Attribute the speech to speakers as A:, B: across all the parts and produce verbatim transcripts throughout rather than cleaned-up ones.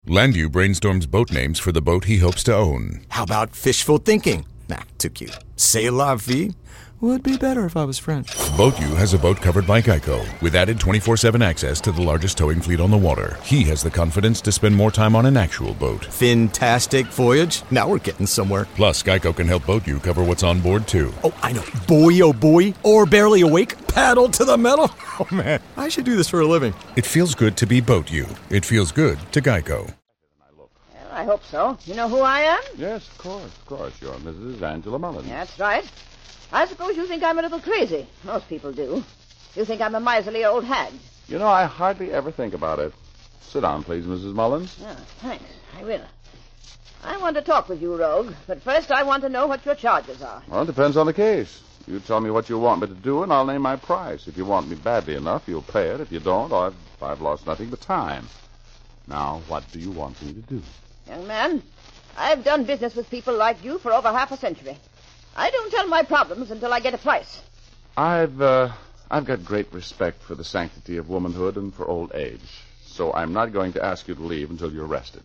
A: Landu brainstorms boat names for the boat he hopes to own.
B: How about fishful thinking? Nah, too cute. C'est la vie? Would be better if I was French.
A: BoatU has a boat covered by Geico, with added twenty-four seven access to the largest towing fleet on the water. He has the confidence to spend more time on an actual boat.
B: Fantastic voyage. Now we're getting somewhere.
A: Plus, Geico can help BoatU cover what's on board, too.
B: Oh, I know. Boy, oh boy. Or barely awake. Paddle to the metal. Oh, man. I should do this for a living.
A: It feels good to be BoatU. It feels good to Geico.
C: Well, I hope so. You know who I am?
D: Yes, of course, of course. You're Missus Angela Mullins.
C: That's right. I suppose you think I'm a little crazy. Most people do. You think I'm a miserly old hag.
D: You know, I hardly ever think about it. Sit down, please, Missus Mullins.
C: Oh, thanks. I will. I want to talk with you, Rogue. But first I want to know what your charges are.
D: Well, it depends on the case. You tell me what you want me to do, and I'll name my price. If you want me badly enough, you'll pay it. If you don't, I've, I've lost nothing but time. Now, what do you want me to do?
C: Young man, I've done business with people like you for over half a century. I don't tell my problems until I get a price.
D: I've, uh, I've got great respect for the sanctity of womanhood and for old age. So I'm not going to ask you to leave until you're rested.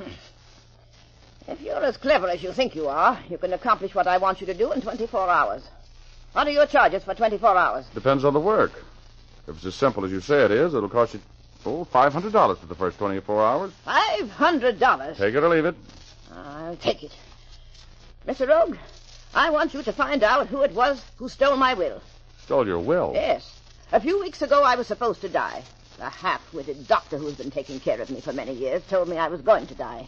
C: If you're as clever as you think you are, you can accomplish what I want you to do in twenty-four hours. What are your charges for twenty-four hours?
D: Depends on the work. If it's as simple as you say it is, it'll cost you, oh, five hundred dollars for the first twenty-four hours.
C: Five hundred dollars?
D: Take it or leave it.
C: I'll take it. Mister Rogue, I want you to find out who it was who stole my will.
D: Stole your will?
C: Yes. A few weeks ago, I was supposed to die. The half-witted doctor who's been taking care of me for many years told me I was going to die.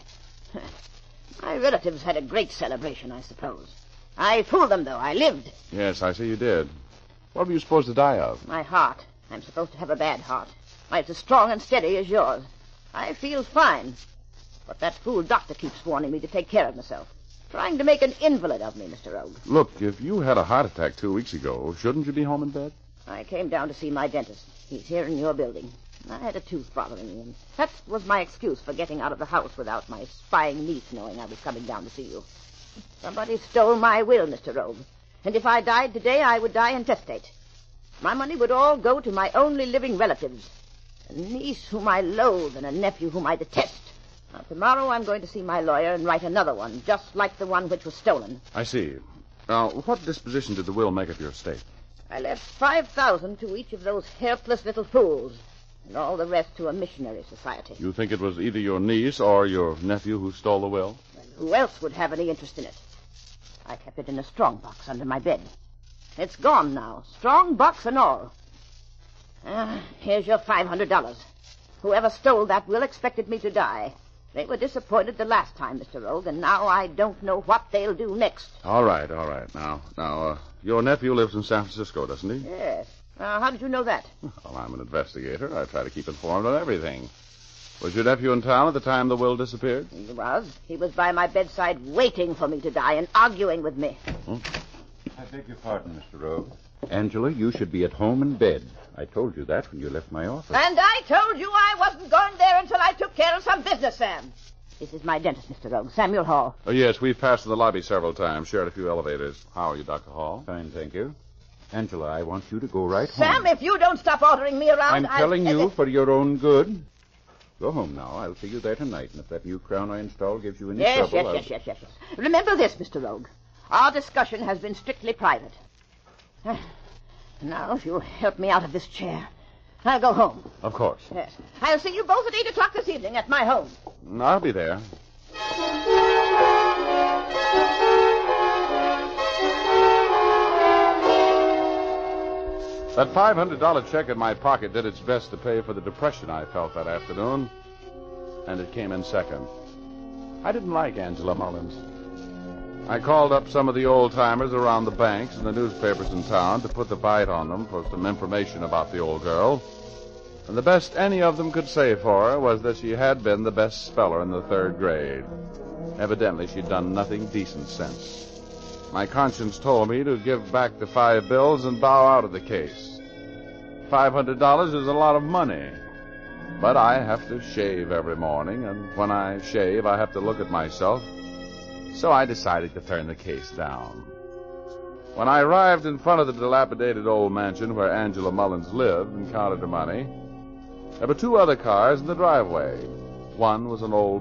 C: My relatives had a great celebration, I suppose. I fooled them, though. I lived.
D: Yes, I see you did. What were you supposed to die of?
C: My heart. I'm supposed to have a bad heart. Why, it's as strong and steady as yours. I feel fine. But that fool doctor keeps warning me to take care of myself. Trying to make an invalid of me, Mister Rogue.
D: Look, if you had a heart attack two weeks ago, shouldn't you be home in bed?
C: I came down to see my dentist. He's here in your building. I had a tooth bothering me, and that was my excuse for getting out of the house without my spying niece knowing I was coming down to see you. Somebody stole my will, Mister Rogue. And if I died today, I would die intestate. My money would all go to my only living relatives. A niece whom I loathe and a nephew whom I detest. Now, tomorrow I'm going to see my lawyer and write another one, just like the one which was stolen.
D: I see. Now, what disposition did the will make of your estate?
C: I left five thousand to each of those helpless little fools, and all the rest to a missionary society.
D: You think it was either your niece or your nephew who stole the will?
C: Well, who else would have any interest in it? I kept it in a strong box under my bed. It's gone now, strong box and all. Ah, here's your five hundred dollars. Whoever stole that will expected me to die. They were disappointed the last time, Mister Rogue, and now I don't know what they'll do next.
D: All right, all right. Now, now, uh, your nephew lives in San Francisco, doesn't he?
C: Yes. Uh, how did you know that?
D: Well, I'm an investigator. I try to keep informed on everything. Was your nephew in town at the time the will disappeared?
C: He was. He was by my bedside waiting for me to die and arguing with me.
D: Hmm?
E: I beg your pardon, Mister Rogue. Angela, you should be at home in bed. I told you that when you left my office.
C: And I told you I wasn't going there until I took care of some business, Sam. This is my dentist, Mister Rogue, Samuel Hall.
D: Oh, yes, we've passed in the lobby several times, shared a few elevators. How are you, Doctor Hall?
E: Fine, thank you. Angela, I want you to go right
C: Sam,
E: home.
C: Sam, if you don't stop ordering me around,
E: I'm telling
C: I'll...
E: you for your own good. Go home now. I'll see you there tonight, and if that new crown I install gives you any
C: yes,
E: trouble...
C: Yes,
E: I'll...
C: yes, yes, yes, yes. Remember this, Mister Rogue. Our discussion has been strictly private. Now, if you'll help me out of this chair, I'll go home.
D: Of course.
C: Yes. I'll see you both at eight o'clock this evening at my home.
D: I'll be there. That five hundred dollars check in my pocket did its best to pay for the depression I felt that afternoon, and it came in second. I didn't like Angela Mullins. I called up some of the old-timers around the banks and the newspapers in town to put the bite on them for some information about the old girl. And the best any of them could say for her was that she had been the best speller in the third grade. Evidently, she'd done nothing decent since. My conscience told me to give back the five bills and bow out of the case. Five hundred dollars is a lot of money. But I have to shave every morning, and when I shave, I have to look at myself. So I decided to turn the case down. When I arrived in front of the dilapidated old mansion where Angela Mullins lived and counted her money, there were two other cars in the driveway. One was an old